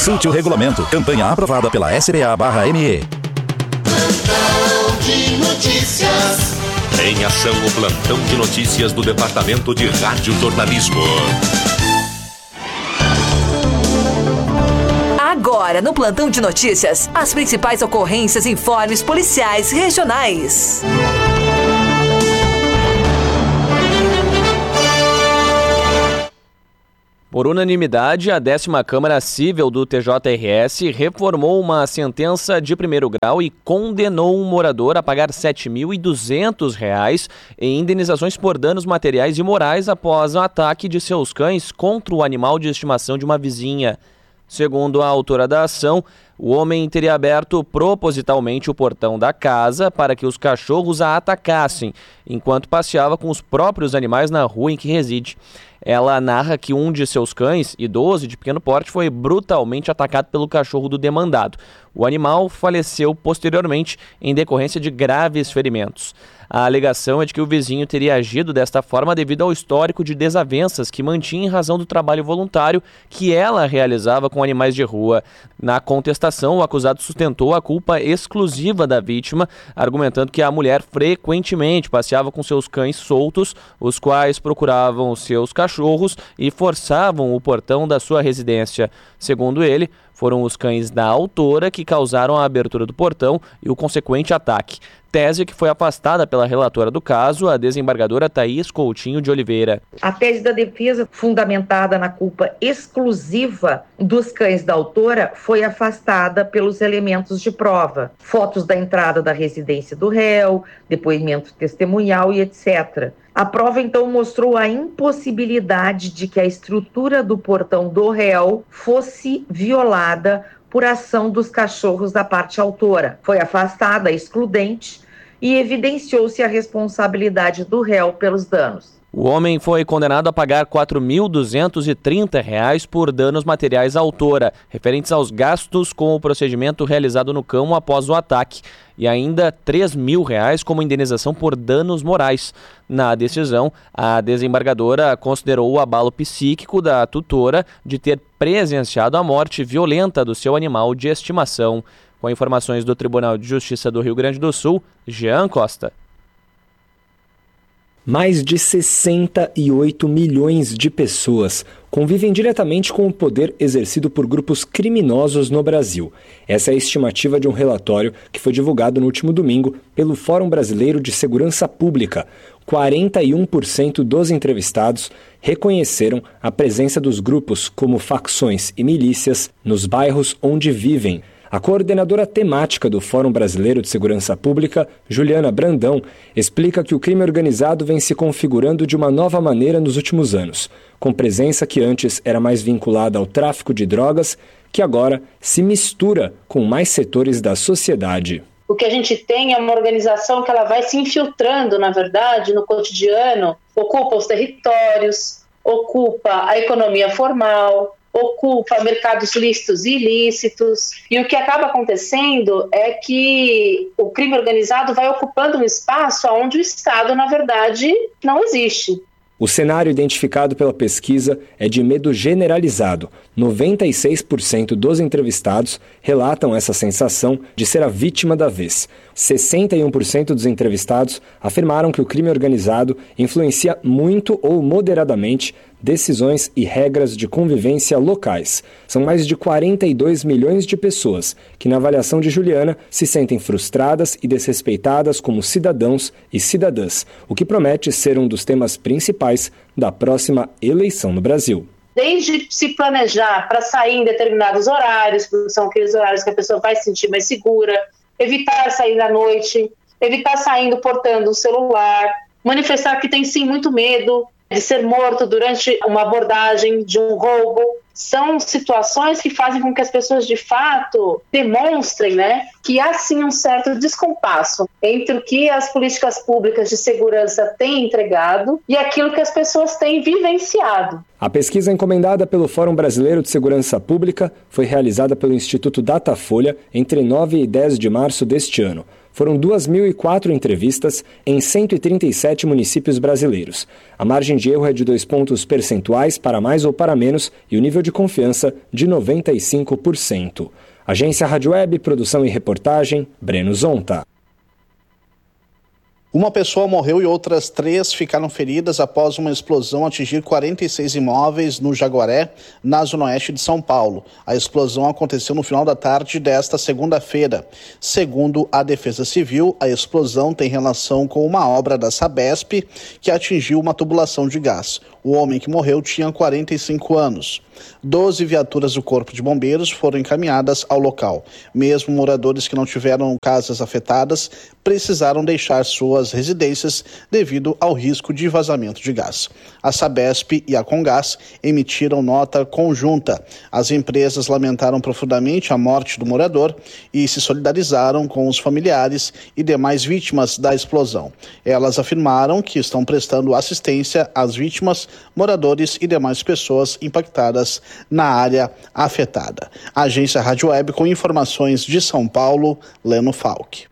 Consulte o regulamento. Campanha aprovada pela SBA/ME. Plantão de notícias. Em ação, o plantão de notícias do Departamento de Radiojornalismo. Agora, no plantão de notícias, as principais ocorrências e informes policiais regionais. Por unanimidade, a 10ª Câmara Cível do TJRS reformou uma sentença de primeiro grau e condenou um morador a pagar R$ 7.200 em indenizações por danos materiais e morais após o ataque de seus cães contra o animal de estimação de uma vizinha. Segundo a autora da ação, o homem teria aberto propositalmente o portão da casa para que os cachorros a atacassem, enquanto passeava com os próprios animais na rua em que reside. Ela narra que um de seus cães, idoso de pequeno porte, foi brutalmente atacado pelo cachorro do demandado. O animal faleceu posteriormente em decorrência de graves ferimentos. A alegação é de que o vizinho teria agido desta forma devido ao histórico de desavenças que mantinha em razão do trabalho voluntário que ela realizava com animais de rua. Na contestação, o acusado sustentou a culpa exclusiva da vítima, argumentando que a mulher frequentemente passeava com seus cães soltos, os quais procuravam seus cachorros e forçavam o portão da sua residência. Segundo ele, foram os cães da autora que causaram a abertura do portão e o consequente ataque. Tese que foi afastada pela relatora do caso, a desembargadora Thaís Coutinho de Oliveira. A tese da defesa, fundamentada na culpa exclusiva dos cães da autora, foi afastada pelos elementos de prova. Fotos da entrada da residência do réu, depoimento testemunhal e etc. A prova, então, mostrou a impossibilidade de que a estrutura do portão do réu fosse violada por ação dos cachorros da parte autora. Foi afastada a excludente e evidenciou-se a responsabilidade do réu pelos danos. O homem foi condenado a pagar R$ 4.230 por danos materiais à autora, referentes aos gastos com o procedimento realizado no cão após o ataque, e ainda R$ 3.000 como indenização por danos morais. Na decisão, a desembargadora considerou o abalo psíquico da tutora de ter presenciado a morte violenta do seu animal de estimação. Com informações do Tribunal de Justiça do Rio Grande do Sul, Jean Costa. Mais de 68 milhões de pessoas convivem diretamente com o poder exercido por grupos criminosos no Brasil. Essa é a estimativa de um relatório que foi divulgado no último domingo pelo Fórum Brasileiro de Segurança Pública. 41% dos entrevistados reconheceram a presença dos grupos como facções e milícias nos bairros onde vivem. A coordenadora temática do Fórum Brasileiro de Segurança Pública, Juliana Brandão, explica que o crime organizado vem se configurando de uma nova maneira nos últimos anos, com presença que antes era mais vinculada ao tráfico de drogas, que agora se mistura com mais setores da sociedade. O que a gente tem é uma organização que ela vai se infiltrando, na verdade, no cotidiano, ocupa os territórios, ocupa a economia formal, ocupa mercados lícitos e ilícitos, e o que acaba acontecendo é que o crime organizado vai ocupando um espaço onde o Estado, na verdade, não existe. O cenário identificado pela pesquisa é de medo generalizado. 96% dos entrevistados relatam essa sensação de ser a vítima da vez. 61% dos entrevistados afirmaram que o crime organizado influencia muito ou moderadamente decisões e regras de convivência locais. São mais de 42 milhões de pessoas que, na avaliação de Juliana, se sentem frustradas e desrespeitadas como cidadãos e cidadãs, o que promete ser um dos temas principais da próxima eleição no Brasil. Desde se planejar para sair em determinados horários, porque são aqueles horários que a pessoa vai se sentir mais segura, evitar sair à noite, evitar saindo portando um celular, manifestar que tem sim muito medo de ser morto durante uma abordagem de um roubo. São situações que fazem com que as pessoas de fato demonstrem, que há sim um certo descompasso entre o que as políticas públicas de segurança têm entregado e aquilo que as pessoas têm vivenciado. A pesquisa encomendada pelo Fórum Brasileiro de Segurança Pública foi realizada pelo Instituto Datafolha entre 9 e 10 de março deste ano. Foram 2.004 entrevistas em 137 municípios brasileiros. A margem de erro é de 2 pontos percentuais para mais ou para menos e o nível de confiança de 95%. Agência Rádio Web, produção e reportagem, Breno Zonta. Uma pessoa morreu e outras 3 ficaram feridas após uma explosão atingir 46 imóveis no Jaguaré, na zona oeste de São Paulo. A explosão aconteceu no final da tarde desta segunda-feira. Segundo a Defesa Civil, a explosão tem relação com uma obra da Sabesp que atingiu uma tubulação de gás. O homem que morreu tinha 45 anos. 12 viaturas do Corpo de Bombeiros foram encaminhadas ao local. Mesmo moradores que não tiveram casas afetadas precisaram deixar suas residências devido ao risco de vazamento de gás. A Sabesp e a Comgás emitiram nota conjunta. As empresas lamentaram profundamente a morte do morador e se solidarizaram com os familiares e demais vítimas da explosão. Elas afirmaram que estão prestando assistência às vítimas, moradores e demais pessoas impactadas na área afetada. Agência Rádio Web com informações de São Paulo, Leno Falck.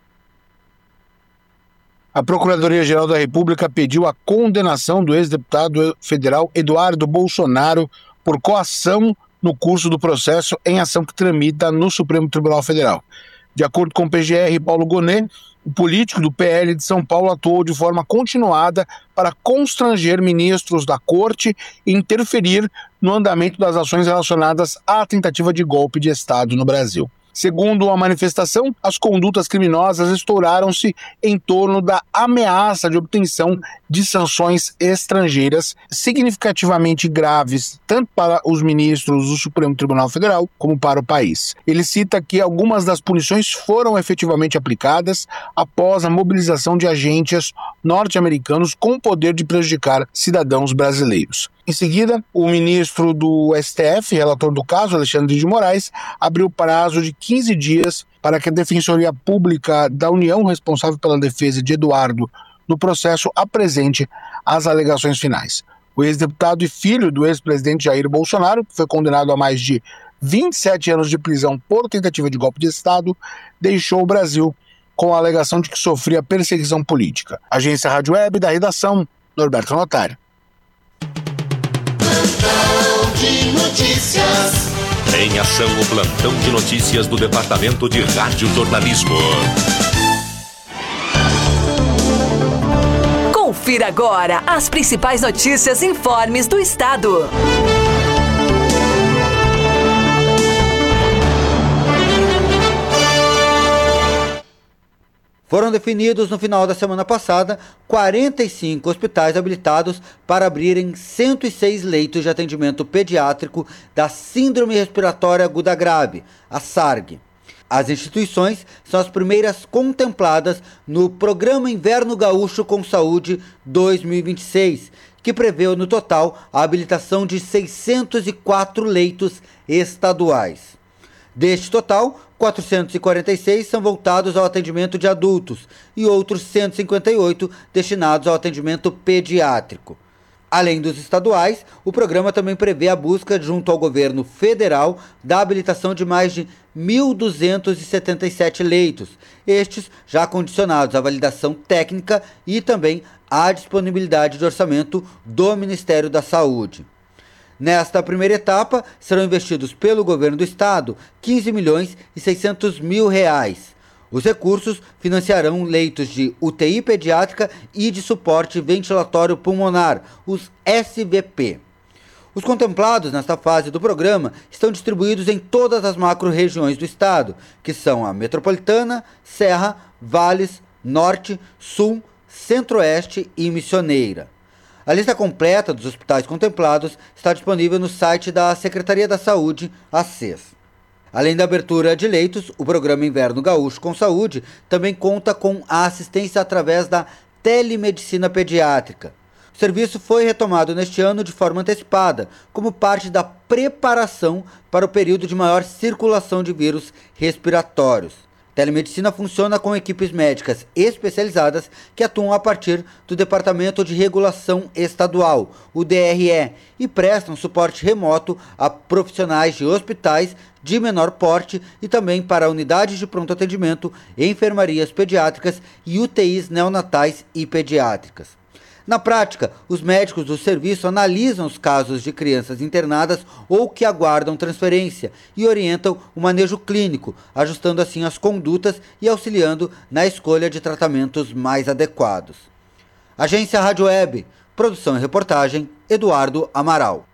A Procuradoria-Geral da República pediu a condenação do ex-deputado federal Eduardo Bolsonaro por coação no curso do processo em ação que tramita no Supremo Tribunal Federal. De acordo com o PGR Paulo Gonet, o político do PL de São Paulo atuou de forma continuada para constranger ministros da Corte e interferir no andamento das ações relacionadas à tentativa de golpe de Estado no Brasil. Segundo a manifestação, as condutas criminosas estouraram-se em torno da ameaça de obtenção de sanções estrangeiras significativamente graves, tanto para os ministros do Supremo Tribunal Federal como para o país. Ele cita que algumas das punições foram efetivamente aplicadas após a mobilização de agentes norte-americanos com o poder de prejudicar cidadãos brasileiros. Em seguida, o ministro do STF, relator do caso, Alexandre de Moraes, abriu prazo de 15 dias para que a Defensoria Pública da União, responsável pela defesa de Eduardo no processo, apresente as alegações finais. O ex-deputado e filho do ex-presidente Jair Bolsonaro, que foi condenado a mais de 27 anos de prisão por tentativa de golpe de Estado, deixou o Brasil com a alegação de que sofria perseguição política. Agência Rádio Web, da redação, Norberto Notário. Plantão de notícias. Em ação, o plantão de notícias do Departamento de Radiojornalismo. Confira agora as principais notícias e informes do estado. Foram definidos no final da semana passada 45 hospitais habilitados para abrirem 106 leitos de atendimento pediátrico da Síndrome Respiratória Aguda Grave, a SARG. As instituições são as primeiras contempladas no Programa Inverno Gaúcho com Saúde 2026, que prevê no total a habilitação de 604 leitos estaduais. Deste total, 446 são voltados ao atendimento de adultos e outros 158 destinados ao atendimento pediátrico. Além dos estaduais, o programa também prevê a busca junto ao governo federal da habilitação de mais de 1.277 leitos, estes já condicionados à validação técnica e também à disponibilidade de orçamento do Ministério da Saúde. Nesta primeira etapa, serão investidos pelo governo do estado R$15.600.000. Os recursos financiarão leitos de UTI pediátrica e de suporte ventilatório pulmonar, os SVP. Os contemplados nesta fase do programa estão distribuídos em todas as macro-regiões do estado, que são a Metropolitana, Serra, Vales, Norte, Sul, Centro-Oeste e Missioneira. A lista completa dos hospitais contemplados está disponível no site da Secretaria da Saúde, a SES. Além da abertura de leitos, o Programa Inverno Gaúcho com Saúde também conta com a assistência através da telemedicina pediátrica. O serviço foi retomado neste ano de forma antecipada, como parte da preparação para o período de maior circulação de vírus respiratórios. Telemedicina funciona com equipes médicas especializadas que atuam a partir do Departamento de Regulação Estadual, o DRE, e prestam suporte remoto a profissionais de hospitais de menor porte e também para unidades de pronto atendimento, enfermarias pediátricas e UTIs neonatais e pediátricas. Na prática, os médicos do serviço analisam os casos de crianças internadas ou que aguardam transferência e orientam o manejo clínico, ajustando assim as condutas e auxiliando na escolha de tratamentos mais adequados. Agência Rádio Web, produção e reportagem, Eduardo Amaral.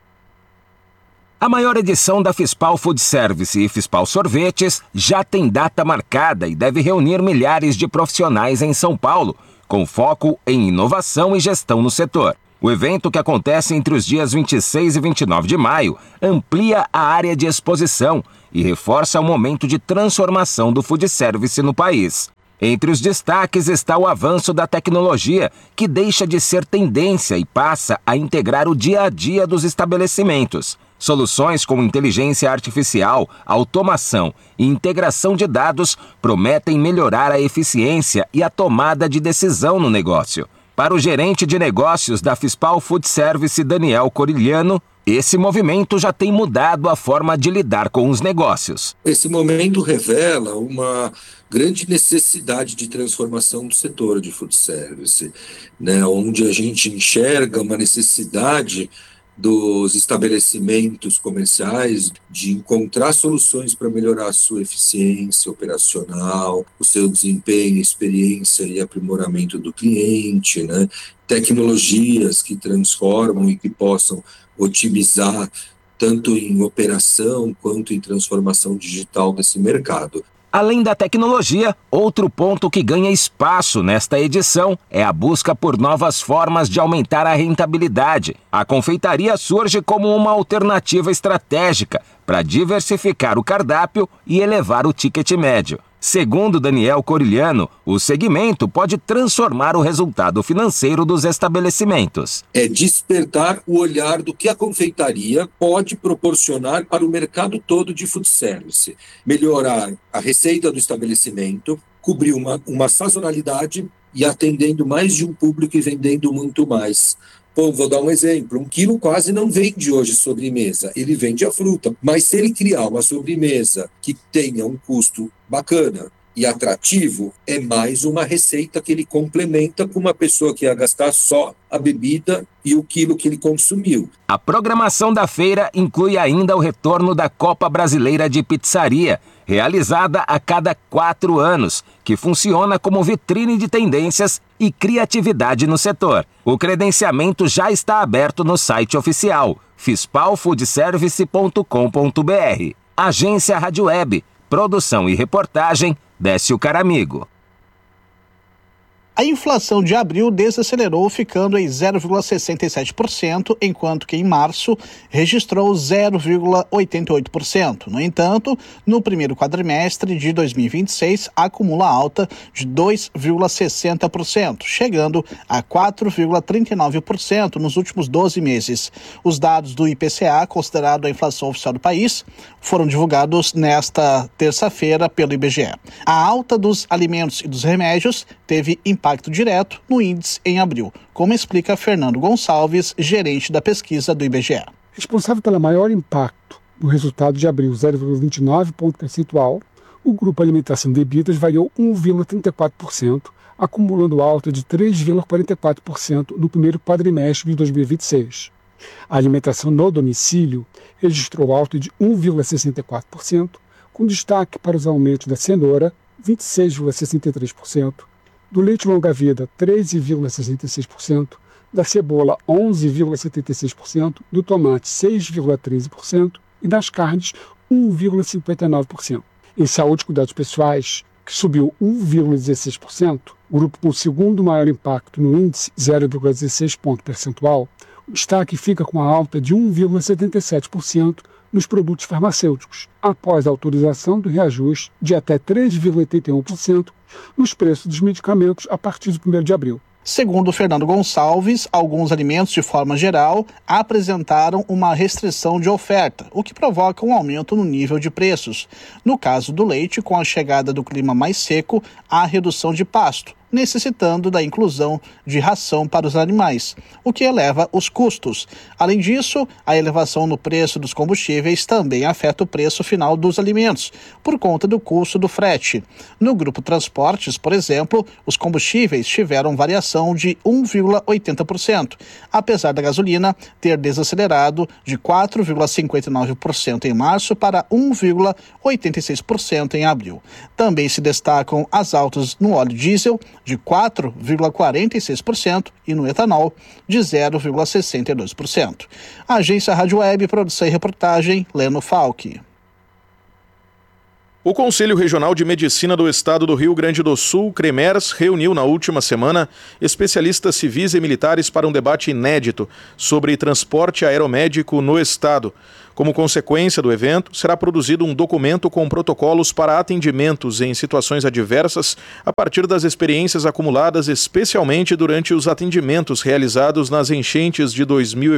A maior edição da Fispal Food Service e Fispal Sorvetes já tem data marcada e deve reunir milhares de profissionais em São Paulo, com foco em inovação e gestão no setor. O evento, que acontece entre os dias 26 e 29 de maio, amplia a área de exposição e reforça o momento de transformação do food service no país. Entre os destaques está o avanço da tecnologia, que deixa de ser tendência e passa a integrar o dia a dia dos estabelecimentos. Soluções como inteligência artificial, automação e integração de dados prometem melhorar a eficiência e a tomada de decisão no negócio. Para o gerente de negócios da Fispal Food Service, Daniel Corigliano, esse movimento já tem mudado a forma de lidar com os negócios. Esse momento revela uma grande necessidade de transformação do setor de food service, né, onde a gente enxerga uma necessidade dos estabelecimentos comerciais de encontrar soluções para melhorar a sua eficiência operacional, o seu desempenho, experiência e aprimoramento do cliente, né? Tecnologias que transformam e que possam otimizar tanto em operação quanto em transformação digital desse mercado. Além da tecnologia, outro ponto que ganha espaço nesta edição é a busca por novas formas de aumentar a rentabilidade. A confeitaria surge como uma alternativa estratégica para diversificar o cardápio e elevar o ticket médio. Segundo Daniel Corigliano, o segmento pode transformar o resultado financeiro dos estabelecimentos. É despertar o olhar do que a confeitaria pode proporcionar para o mercado todo de food service. Melhorar a receita do estabelecimento, cobrir uma sazonalidade e atendendo mais de um público e vendendo muito mais. Bom, vou dar um exemplo. 1 quilo quase não vende hoje sobremesa, ele vende a fruta. Mas se ele criar uma sobremesa que tenha um custo bacana e atrativo, é mais uma receita que ele complementa com uma pessoa que ia gastar só a bebida e o quilo que ele consumiu. A programação da feira inclui ainda o retorno da Copa Brasileira de Pizzaria, realizada a cada 4 anos, que funciona como vitrine de tendências e criatividade no setor. O credenciamento já está aberto no site oficial, fispalfoodservice.com.br. Agência Rádio Web, produção e reportagem, Décio Caramigo. A inflação de abril desacelerou, ficando em 0,67%, enquanto que em março registrou 0,88%. No entanto, no primeiro quadrimestre de 2026, acumula alta de 2,60%, chegando a 4,39% nos últimos 12 meses. Os dados do IPCA, considerado a inflação oficial do país, foram divulgados nesta terça-feira pelo IBGE. A alta dos alimentos e dos remédios teve impacto direto no índice em abril, como explica Fernando Gonçalves, gerente da pesquisa do IBGE. Responsável pelo maior impacto no resultado de abril, 0,29 ponto percentual, o grupo Alimentação e Bebidas variou 1,34%, acumulando alta de 3,44% no primeiro quadrimestre de 2026. A alimentação no domicílio registrou alta de 1,64%, com destaque para os aumentos da cenoura, 26,63%, do leite longa-vida, 13,66%, da cebola, 11,76%, do tomate, 6,13% e das carnes, 1,59%. Em saúde e cuidados pessoais, que subiu 1,16%, o grupo com o segundo maior impacto no índice, 0,16 ponto percentual, o destaque fica com a alta de 1,77% nos produtos farmacêuticos, após a autorização do reajuste de até 3,81% nos preços dos medicamentos a partir de 1º de abril. Segundo Fernando Gonçalves, alguns alimentos, de forma geral, apresentaram uma restrição de oferta, o que provoca um aumento no nível de preços. No caso do leite, com a chegada do clima mais seco, há redução de pasto, necessitando da inclusão de ração para os animais, o que eleva os custos. Além disso, a elevação no preço dos combustíveis também afeta o preço final dos alimentos, por conta do custo do frete. No grupo Transportes, por exemplo, os combustíveis tiveram variação de 1,80%, apesar da gasolina ter desacelerado de 4,59% em março para 1,86% em abril. Também se destacam as altas no óleo diesel, de 4,46% e no etanol, de 0,62%. Agência Rádio Web, produção e reportagem, Leno Falck. O Conselho Regional de Medicina do Estado do Rio Grande do Sul, CREMERS, reuniu na última semana especialistas civis e militares para um debate inédito sobre transporte aeromédico no Estado. Como consequência do evento, será produzido um documento com protocolos para atendimentos em situações adversas a partir das experiências acumuladas, especialmente durante os atendimentos realizados nas enchentes de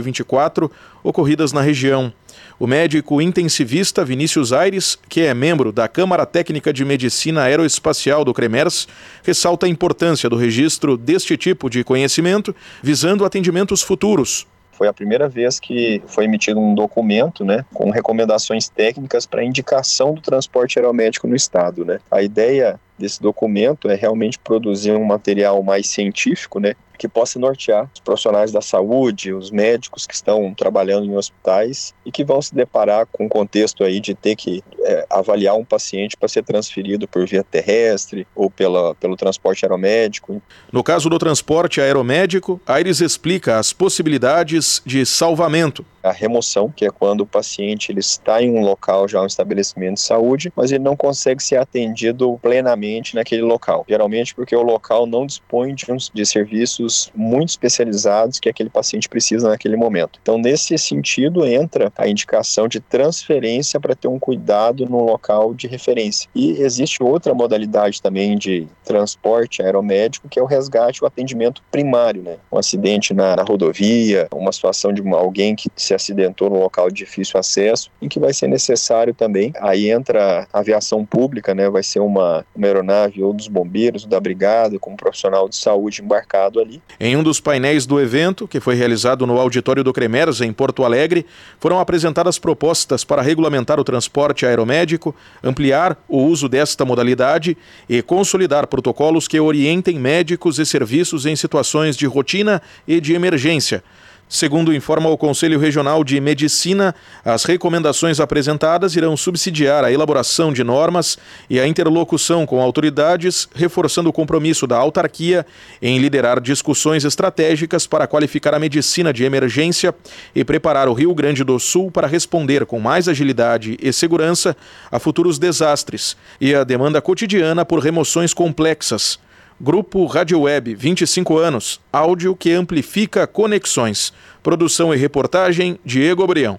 2024 ocorridas na região. O médico intensivista Vinícius Aires, que é membro da Câmara Técnica de Medicina Aeroespacial do CREMERS, ressalta a importância do registro deste tipo de conhecimento, visando atendimentos futuros. Foi a primeira vez que foi emitido um documento, com recomendações técnicas para indicação do transporte aeromédico no estado, A ideia desse documento é realmente produzir um material mais científico, que possa nortear os profissionais da saúde, os médicos que estão trabalhando em hospitais e que vão se deparar com o contexto aí de ter que avaliar um paciente para ser transferido por via terrestre ou pelo transporte aeromédico. No caso do transporte aeromédico, Aires explica as possibilidades de salvamento. A remoção, que é quando o paciente ele está em um local, já um estabelecimento de saúde, mas ele não consegue ser atendido plenamente naquele local. Geralmente porque o local não dispõe de serviços muito especializados que aquele paciente precisa naquele momento. Então, nesse sentido, entra a indicação de transferência para ter um cuidado no local de referência. E existe outra modalidade também de transporte aeromédico, que é o resgate, o atendimento primário, Um acidente na rodovia, uma situação de alguém que se acidentou no local de difícil acesso, em que vai ser necessário também, aí entra a aviação pública, vai ser uma aeronave ou dos bombeiros, ou da brigada, com um profissional de saúde embarcado ali. Em um dos painéis do evento, que foi realizado no auditório do CREMERS, em Porto Alegre, foram apresentadas propostas para regulamentar o transporte aeromédico, ampliar o uso desta modalidade e consolidar protocolos que orientem médicos e serviços em situações de rotina e de emergência. Segundo informa o Conselho Regional de Medicina, as recomendações apresentadas irão subsidiar a elaboração de normas e a interlocução com autoridades, reforçando o compromisso da autarquia em liderar discussões estratégicas para qualificar a medicina de emergência e preparar o Rio Grande do Sul para responder com mais agilidade e segurança a futuros desastres e a demanda cotidiana por remoções complexas. Grupo Rádio Web, 25 anos, áudio que amplifica conexões. Produção e reportagem, Diego Abrião.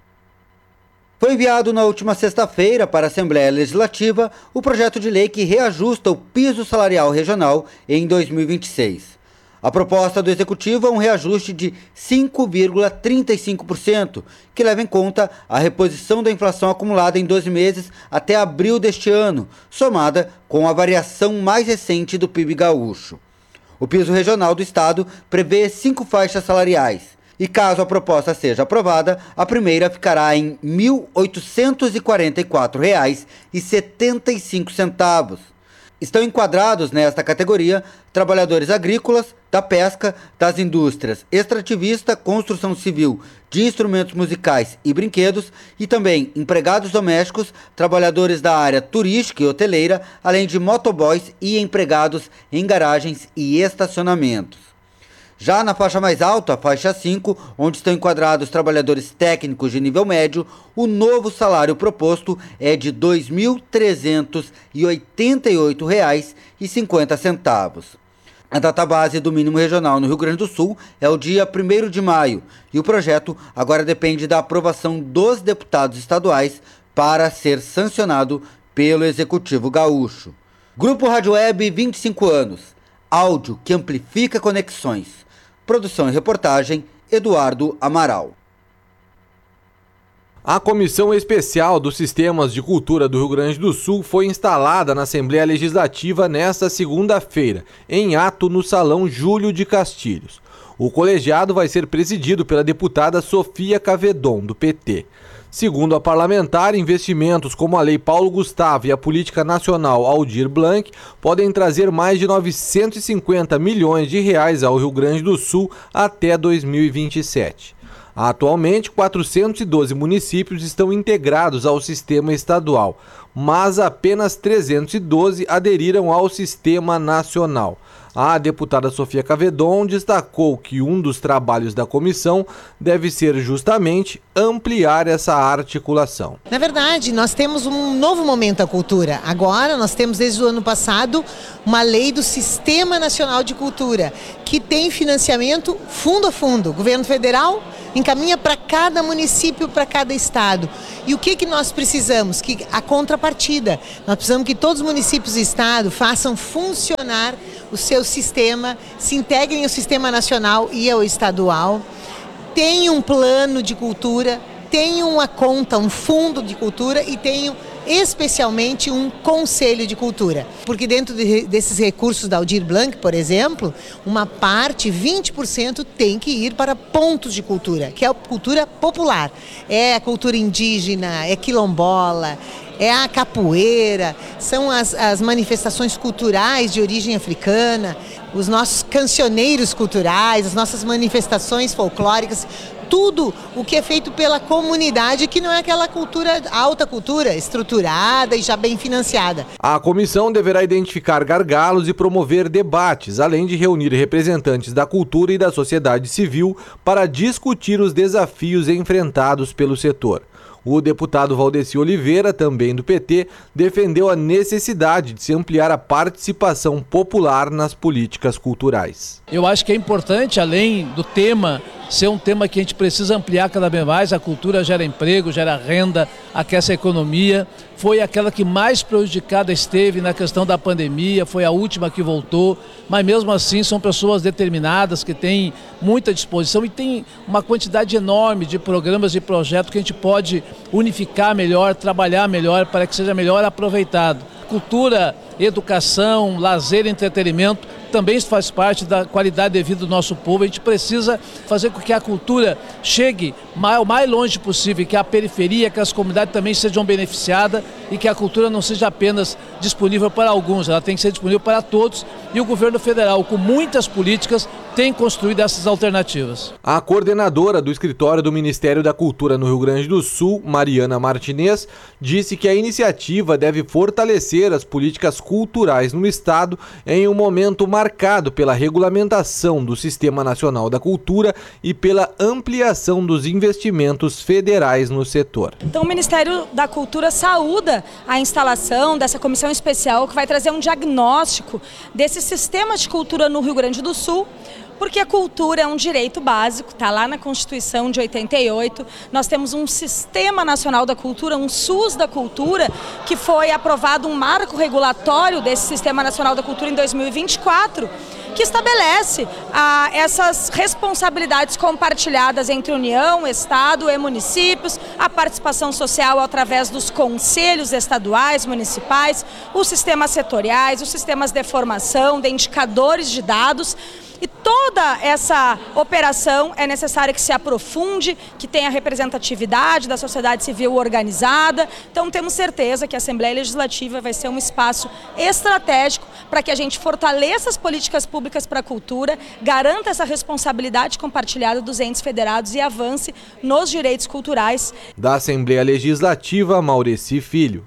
Foi enviado na última sexta-feira para a Assembleia Legislativa o projeto de lei que reajusta o piso salarial regional em 2026. A proposta do Executivo é um reajuste de 5,35%, que leva em conta a reposição da inflação acumulada em 12 meses até abril deste ano, somada com a variação mais recente do PIB gaúcho. O piso regional do estado prevê 5 faixas salariais, e caso a proposta seja aprovada, a primeira ficará em R$ 1.844,75. Estão enquadrados nesta categoria trabalhadores agrícolas, da pesca, das indústrias extrativista, construção civil, de instrumentos musicais e brinquedos e também empregados domésticos, trabalhadores da área turística e hoteleira, além de motoboys e empregados em garagens e estacionamentos. Já na faixa mais alta, a faixa 5, onde estão enquadrados trabalhadores técnicos de nível médio, o novo salário proposto é de R$ 2.388,50. A data base do mínimo regional no Rio Grande do Sul é o dia 1º de maio e o projeto agora depende da aprovação dos deputados estaduais para ser sancionado pelo Executivo Gaúcho. Grupo Rádio Web, 25 anos. áudio que amplifica conexões. Produção e reportagem, Eduardo Amaral. A Comissão Especial dos Sistemas de Cultura do Rio Grande do Sul foi instalada na Assembleia Legislativa nesta segunda-feira, em ato no Salão Júlio de Castilhos. O colegiado vai ser presidido pela deputada Sofia Cavedon, do PT. Segundo a parlamentar, investimentos como a Lei Paulo Gustavo e a Política Nacional Aldir Blanc podem trazer mais de 950 milhões de reais ao Rio Grande do Sul até 2027. Atualmente, 412 municípios estão integrados ao sistema estadual, mas apenas 312 aderiram ao sistema nacional. A deputada Sofia Cavedon destacou que um dos trabalhos da comissão deve ser justamente ampliar essa articulação. Na verdade, nós temos um novo momento da cultura. Agora, nós temos desde o ano passado uma lei do Sistema Nacional de Cultura, que tem financiamento fundo a fundo. O governo federal encaminha para cada município, para cada estado. E o que nós precisamos? Que a contrapartida. Nós precisamos que todos os municípios e estado façam funcionar o seu sistema, se integrem ao sistema nacional e ao estadual, tenham um plano de cultura, tenham uma conta, um fundo de cultura e tenham especialmente um conselho de cultura. Porque dentro desses recursos da Aldir Blanc, por exemplo, uma parte, 20%, tem que ir para pontos de cultura, que é a cultura popular. É a cultura indígena, é quilombola, é a capoeira, são as manifestações culturais de origem africana, os nossos cancioneiros culturais, as nossas manifestações folclóricas, tudo o que é feito pela comunidade, que não é aquela cultura, alta cultura, estruturada e já bem financiada. A comissão deverá identificar gargalos e promover debates, além de reunir representantes da cultura e da sociedade civil para discutir os desafios enfrentados pelo setor. O deputado Valdeci Oliveira, também do PT, defendeu a necessidade de se ampliar a participação popular nas políticas culturais. Eu acho que é importante, além do tema ser um tema que a gente precisa ampliar cada vez mais, a cultura gera emprego, gera renda, aquece a economia, foi aquela que mais prejudicada esteve na questão da pandemia, foi a última que voltou, mas mesmo assim são pessoas determinadas que têm muita disposição e tem uma quantidade enorme de programas e projetos que a gente pode unificar melhor, trabalhar melhor para que seja melhor aproveitado. Cultura, educação, lazer, entretenimento, também isso faz parte da qualidade de vida do nosso povo. A gente precisa fazer com que a cultura chegue o mais longe possível, que a periferia, que as comunidades também sejam beneficiadas e que a cultura não seja apenas disponível para alguns, ela tem que ser disponível para todos. E o governo federal, com muitas políticas, tem construído essas alternativas. A coordenadora do escritório do Ministério da Cultura no Rio Grande do Sul, Mariana Martinez, disse que a iniciativa deve fortalecer as políticas culturais no estado em um momento marcado pela regulamentação do Sistema Nacional da Cultura e pela ampliação dos investimentos federais no setor. Então o Ministério da Cultura saúda a instalação dessa comissão especial que vai trazer um diagnóstico desse sistema de cultura no Rio Grande do Sul, porque a cultura é um direito básico, está lá na Constituição de 88, nós temos um Sistema Nacional da Cultura, um SUS da Cultura, que foi aprovado um marco regulatório desse Sistema Nacional da Cultura em 2024, que estabelece essas responsabilidades compartilhadas entre União, Estado e municípios, a participação social através dos conselhos estaduais, municipais, os sistemas setoriais, os sistemas de formação, de indicadores de dados. E toda essa operação é necessário que se aprofunde, que tenha representatividade da sociedade civil organizada. Então temos certeza que a Assembleia Legislativa vai ser um espaço estratégico para que a gente fortaleça as políticas públicas para a cultura, garanta essa responsabilidade compartilhada dos entes federados e avance nos direitos culturais. Da Assembleia Legislativa, Maurici Filho.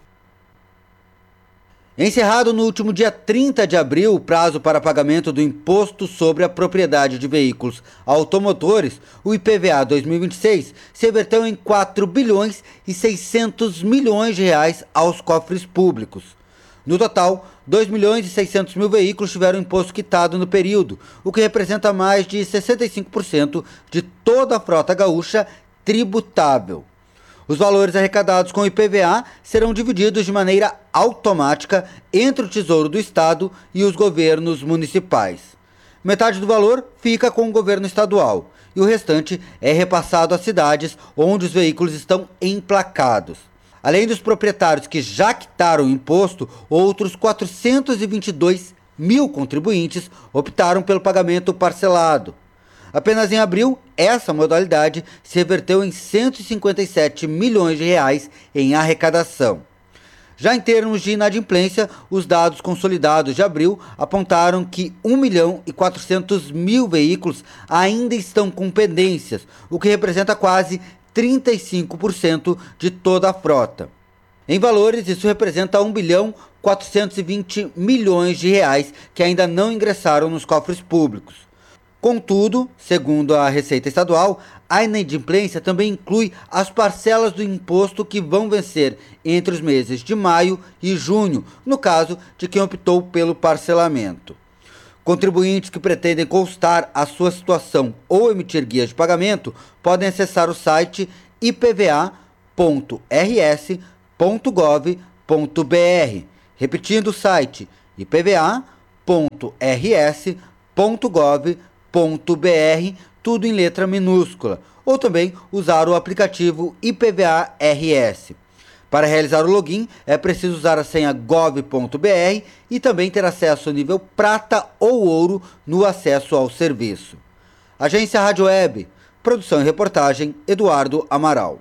Encerrado no último dia 30 de abril o prazo para pagamento do Imposto sobre a Propriedade de Veículos Automotores, o IPVA 2026, se reverteu em 4 bilhões e 600 milhões de reais aos cofres públicos. No total, 2 milhões e 600 mil veículos tiveram imposto quitado no período, o que representa mais de 65% de toda a frota gaúcha tributável. Os valores arrecadados com o IPVA serão divididos de maneira automática entre o Tesouro do Estado e os governos municipais. Metade do valor fica com o governo estadual e o restante é repassado às cidades onde os veículos estão emplacados. Além dos proprietários que já quitaram o imposto, outros 422 mil contribuintes optaram pelo pagamento parcelado. Apenas em abril, essa modalidade se reverteu em 157 milhões de reais em arrecadação. Já em termos de inadimplência, os dados consolidados de abril apontaram que 1.400.000 veículos ainda estão com pendências, o que representa quase 35% de toda a frota. Em valores, isso representa 1.420 bilhões de reais que ainda não ingressaram nos cofres públicos. Contudo, segundo a Receita Estadual, a inadimplência também inclui as parcelas do imposto que vão vencer entre os meses de maio e junho, no caso de quem optou pelo parcelamento. Contribuintes que pretendem constar a sua situação ou emitir guias de pagamento podem acessar o site ipva.rs.gov.br. Repetindo o site ipva.rs.gov.br, tudo em letra minúscula, ou também usar o aplicativo IPVA RS. Para realizar o login, é preciso usar a senha gov.br e também ter acesso ao nível prata ou ouro no acesso ao serviço. Agência Rádio Web, produção e reportagem, Eduardo Amaral.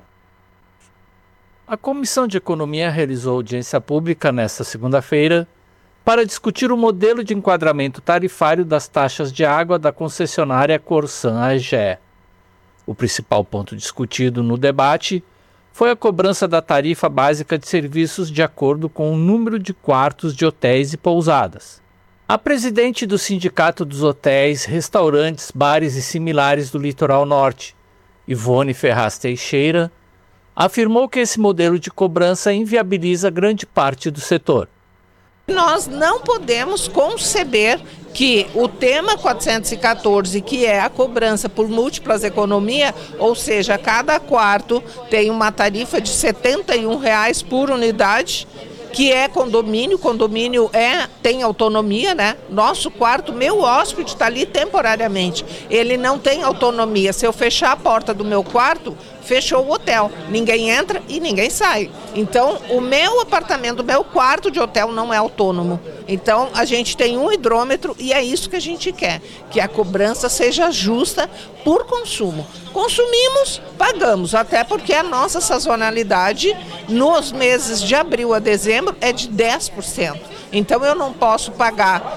A Comissão de Economia realizou audiência pública nesta segunda-feira para discutir o modelo de enquadramento tarifário das taxas de água da concessionária Corsan AGE. O principal ponto discutido no debate foi a cobrança da tarifa básica de serviços de acordo com o número de quartos de hotéis e pousadas. A presidente do Sindicato dos Hotéis, Restaurantes, Bares e Similares do Litoral Norte, Ivone Ferraz Teixeira, afirmou que esse modelo de cobrança inviabiliza grande parte do setor. Nós não podemos conceber que o tema 414, que é a cobrança por múltiplas economias, ou seja, cada quarto tem uma tarifa de R$ 71 por unidade, que é condomínio tem autonomia, né? Nosso quarto, meu hóspede está ali temporariamente, ele não tem autonomia. Se eu fechar a porta do meu quarto, fechou o hotel, ninguém entra e ninguém sai. Então, o meu apartamento, o meu quarto de hotel não é autônomo. Então, a gente tem um hidrômetro e é isso que a gente quer, que a cobrança seja justa por consumo. Consumimos, pagamos, até porque a nossa sazonalidade nos meses de abril a dezembro é de 10%. Então, eu não posso pagar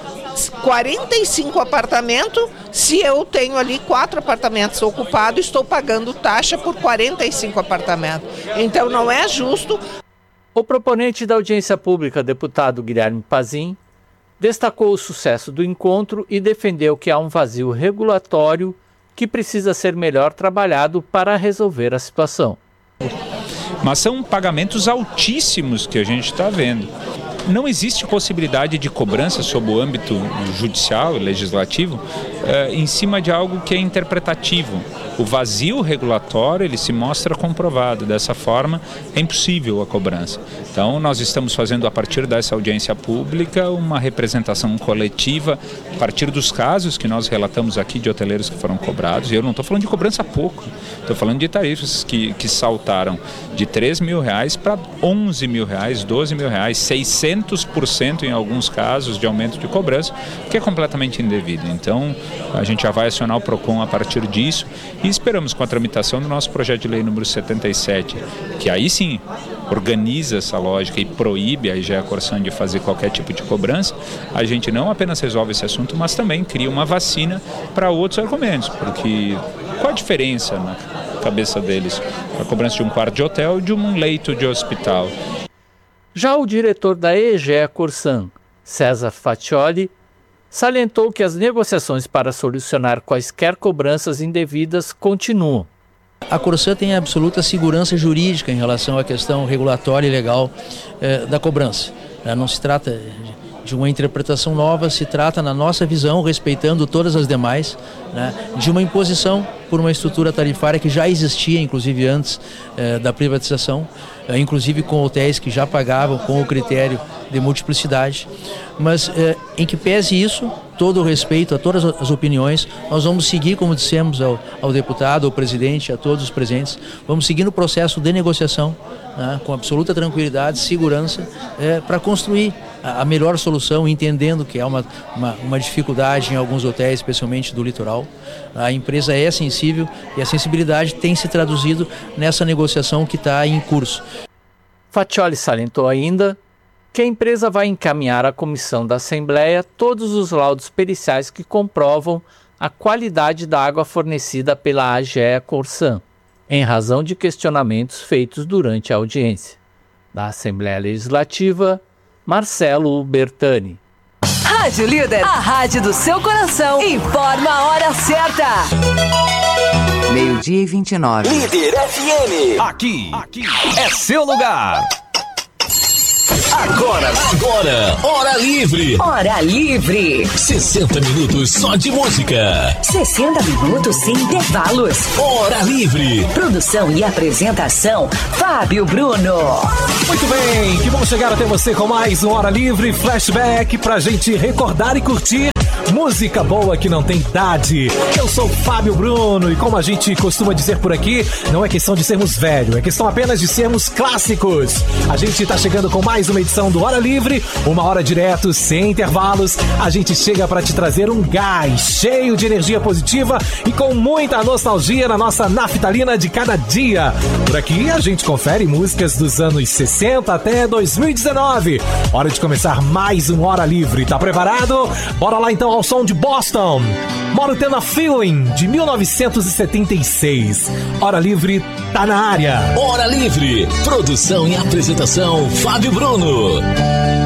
45 apartamentos, se eu tenho ali 4 apartamentos ocupados, estou pagando taxa por 45 apartamentos. Então não é justo. O proponente da audiência pública, deputado Guilherme Pazin, destacou o sucesso do encontro e defendeu que há um vazio regulatório que precisa ser melhor trabalhado para resolver a situação. Mas são pagamentos altíssimos que a gente está vendo. Não existe possibilidade de cobrança sob o âmbito judicial e legislativo em cima de algo que é interpretativo. O vazio regulatório ele se mostra comprovado. Dessa forma, é impossível a cobrança. Então, nós estamos fazendo, a partir dessa audiência pública, uma representação coletiva, a partir dos casos que nós relatamos aqui de hoteleiros que foram cobrados. E eu não estou falando de cobrança pouco, estou falando de tarifas que saltaram de R$ 3.000 para R$ 11.000, R$ 12.000, 600% em alguns casos de aumento de cobrança, que é completamente indevido. Então, a gente já vai acionar o PROCON a partir disso e esperamos, com a tramitação do nosso projeto de lei número 77, que aí sim organiza essa lógica e proíbe a IGE Corsan de fazer qualquer tipo de cobrança, a gente não apenas resolve esse assunto, mas também cria uma vacina para outros argumentos, porque qual a diferença na cabeça deles? A cobrança de um quarto de hotel e de um leito de hospital. Já o diretor da EGE Corsan, César Faccioli, salientou que as negociações para solucionar quaisquer cobranças indevidas continuam. A Corsan tem absoluta segurança jurídica em relação à questão regulatória e legal da cobrança. Não se trata de uma interpretação nova, se trata, na nossa visão, respeitando todas as demais, né, de uma imposição por uma estrutura tarifária que já existia, inclusive antes da privatização, inclusive com hotéis que já pagavam com o critério de multiplicidade, mas em que pese isso, todo o respeito a todas as opiniões, nós vamos seguir, como dissemos ao deputado, ao presidente, a todos os presentes, vamos seguir no processo de negociação, né, com absoluta tranquilidade, segurança, para construir a melhor solução, entendendo que há uma dificuldade em alguns hotéis, especialmente do litoral. A empresa é sensível e a sensibilidade tem se traduzido nessa negociação que está em curso. Faccioli salientou ainda que a empresa vai encaminhar à comissão da Assembleia todos os laudos periciais que comprovam a qualidade da água fornecida pela AGEA Corsan, em razão de questionamentos feitos durante a audiência. Da Assembleia Legislativa, Marcelo Bertani. Rádio Líder, a rádio do seu coração, informa a hora certa. 12:29. Líder FM. Aqui é seu lugar. Agora, Hora Livre. Hora Livre. 60 minutos só de música. 60 minutos sem intervalos. Hora Livre. Produção e apresentação, Fábio Bruno. Muito bem, que bom chegar até você com mais um Hora Livre Flashback pra gente recordar e curtir música boa que não tem idade. Eu sou Fábio Bruno e como a gente costuma dizer por aqui, não é questão de sermos velhos, é questão apenas de sermos clássicos. A gente tá chegando com mais uma edição do Hora Livre, uma hora direto, sem intervalos. A gente chega para te trazer um gás cheio de energia positiva e com muita nostalgia na nossa naftalina de cada dia. Por aqui a gente confere músicas dos anos 60 até 2019. Hora de começar mais um Hora Livre. Tá preparado? Bora lá então ao som de Boston, Modern Than a Feeling, de 1976. Hora Livre tá na área. Hora Livre, produção e apresentação, Fábio Bruno.